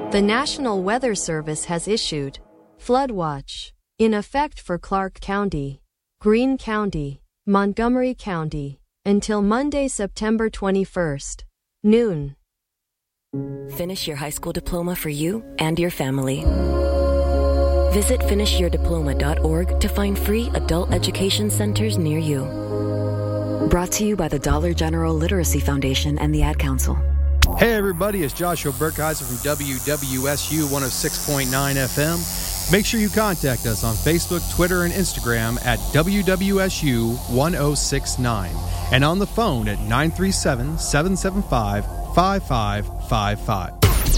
The National Weather Service has issued flood watch in effect for Clark County, Greene County, Montgomery County until Monday, September 21st, noon. Finish your high school diploma for you and your family. Visit finishyourdiploma.org to find free adult education centers near you. Brought to you by the Dollar General Literacy Foundation and the Ad Council. Hey everybody, it's Joshua Burkheiser from WWSU 106.9 FM. Make sure you contact us on Facebook, Twitter, and Instagram at WWSU 1069 and on the phone at 937-775-5555.